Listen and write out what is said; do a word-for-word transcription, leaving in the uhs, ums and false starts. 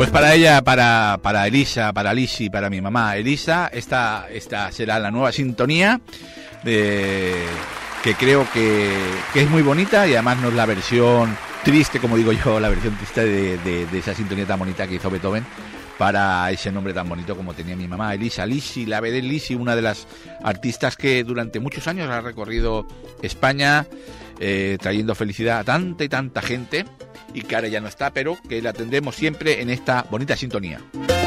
Pues para ella, para, para Elisa, para Lisi, para mi mamá Elisa, esta, esta será la nueva sintonía de, que creo que, que es muy bonita, y además no es la versión triste, como digo yo, la versión triste de, de, de esa sintonía tan bonita que hizo Beethoven para ese nombre tan bonito como tenía mi mamá Elisa. Lisi, la Vedel Lisi, una de las artistas que durante muchos años ha recorrido España, eh, trayendo felicidad a tanta y tanta gente, y que ahora ya no está, pero que la tendremos siempre en esta bonita sintonía.